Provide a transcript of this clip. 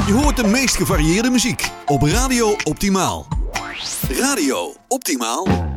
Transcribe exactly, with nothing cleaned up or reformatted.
Je hoort de meest gevarieerde muziek op Radio Optimaal. Radio Optimaal.